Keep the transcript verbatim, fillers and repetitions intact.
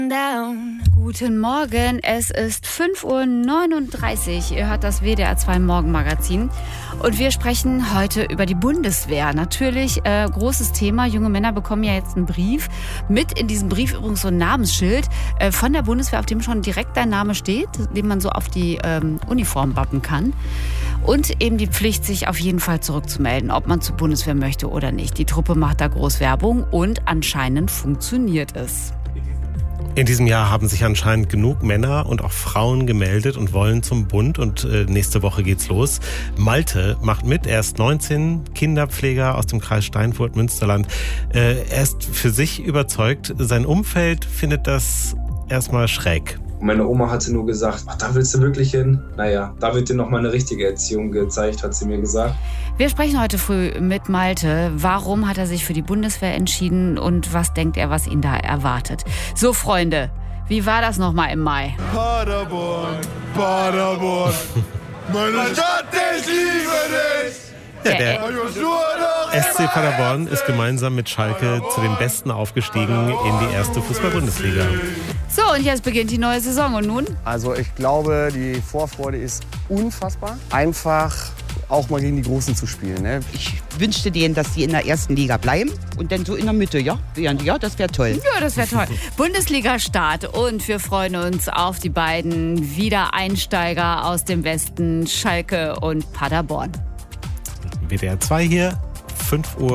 Guten Morgen, es ist fünf Uhr neununddreißig. Ihr hört das W D R zwei Morgenmagazin. Und wir sprechen heute über die Bundeswehr. Natürlich äh, großes Thema. Junge Männer bekommen ja jetzt einen Brief. Mit in diesem Brief übrigens so ein Namensschild äh, von der Bundeswehr, auf dem schon direkt dein Name steht, den man so auf die ähm, Uniform bappen kann. Und eben die Pflicht, sich auf jeden Fall zurückzumelden, ob man zur Bundeswehr möchte oder nicht. Die Truppe macht da groß Werbung und anscheinend funktioniert es. In diesem Jahr haben sich anscheinend genug Männer und auch Frauen gemeldet und wollen zum Bund. Und äh, nächste Woche geht's los. Malte macht mit. Er ist neunzehn, Kinderpfleger aus dem Kreis Steinfurt-Münsterland. Äh, er ist für sich überzeugt. Sein Umfeld findet das erstmal schräg. Meine Oma hatte nur gesagt, ach, da willst du wirklich hin? Naja, da wird dir noch mal eine richtige Erziehung gezeigt, hat sie mir gesagt. Wir sprechen heute früh mit Malte. Warum hat er sich für die Bundeswehr entschieden und was denkt er, was ihn da erwartet? So, Freunde, wie war das nochmal im Mai? Paderborn, Paderborn, meine Stadt, ich liebe dich! Ja, der S C Paderborn ist gemeinsam mit Schalke zu den Besten aufgestiegen in die erste Fußball-Bundesliga. So, und jetzt beginnt die neue Saison. Und nun? Also ich glaube, die Vorfreude ist unfassbar. Einfach auch mal gegen die Großen zu spielen. Ne? Ich wünschte denen, dass die in der ersten Liga bleiben und dann so in der Mitte, ja? Ja, das wäre toll. Ja, das wäre toll. Bundesliga-Start und wir freuen uns auf die beiden Wiedereinsteiger aus dem Westen, Schalke und Paderborn. W D R zwei hier, fünf Uhr.